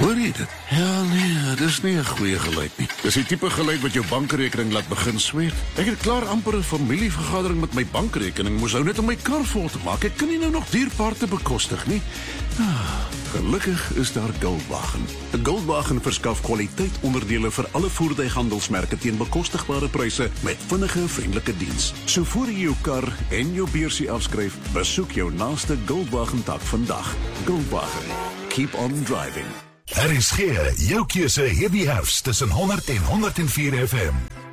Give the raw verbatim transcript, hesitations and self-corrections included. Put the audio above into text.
Hoor jy dit? Ja, nee, dis nie 'n goeie geluid nie. Dis die tipe geluid wat jou bankrekening laat begin sweet. Ek het klaar amper 'n familievergadering met my bankrekening, moes ou net om my kar vol te maak. Ek kan nie nou nog dierpaarte bekostig nie. Ah, gelukkig is daar Goldwagen. Goldwagen verskaf kwaliteit onderdele vir alle voertuighandelsmerke teen bekostigbare pryse met vinnige, vriendelike diens. So voor jy jou kar en jou beursie afskryf, besoek jou naaste Goldwagen tak vandag. Goldwagen. Keep on driving. R S G, jou keuse Heavy House tussen honderd en honderd en vier F M.